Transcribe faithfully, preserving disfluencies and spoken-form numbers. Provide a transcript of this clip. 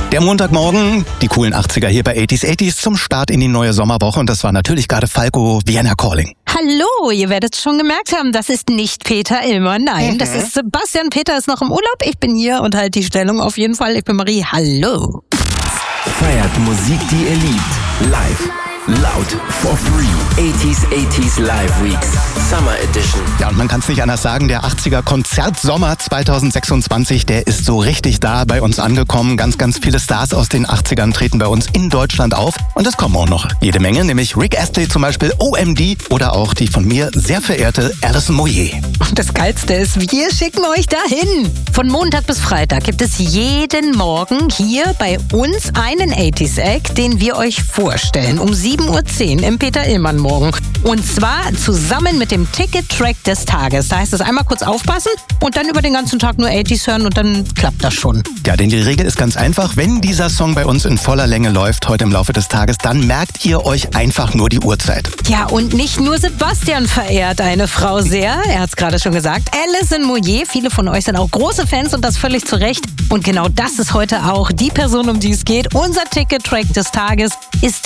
Der Montagmorgen, die coolen achtziger hier bei achtziger achtziger zum Start in die neue Sommerwoche. Und das war natürlich gerade Falco, Vienna Calling. Hallo, ihr werdet es schon gemerkt haben, das ist nicht Peter Illmann, nein, Mhm. das ist Sebastian. Peter ist noch im Urlaub, ich bin hier und halt die Stellung auf jeden Fall. Ich bin Marie, hallo. Feiert Musik, die ihr liebt. Live. Laut. For free. achtziger achtziger Live Weeks. Summer Edition. Ja, und man kann es nicht anders sagen, der achtziger Konzertsommer zweitausendsechsundzwanzig, der ist so richtig da bei uns angekommen. Ganz, ganz viele Stars aus den achtzigern treten bei uns in Deutschland auf. Und es kommen auch noch jede Menge, nämlich Rick Astley zum Beispiel, O M D oder auch die von mir sehr verehrte Alison Moyet. Und das Geilste ist, wir schicken euch dahin. Von Montag bis Freitag gibt es jeden Morgen hier bei uns einen achtziger Act, den wir euch vorstellen. Um sieben Uhr zehn im Peter Illmann Morgen. Und zwar zusammen mit dem Ticket-Track des Tages. Da heißt es einmal kurz aufpassen und dann über den ganzen Tag nur achtziger hören und dann klappt das schon. Ja, denn die Regel ist ganz einfach. Wenn dieser Song bei uns in voller Länge läuft, heute im Laufe des Tages, dann merkt ihr euch einfach nur die Uhrzeit. Ja, und nicht nur Sebastian verehrt eine Frau sehr. Er hat es gerade schon gesagt. Alison Moyet. Viele von euch sind auch große Fans und das völlig zu Recht. Und genau das ist heute auch die Person, um die es geht. Unser Ticket-Track des Tages ist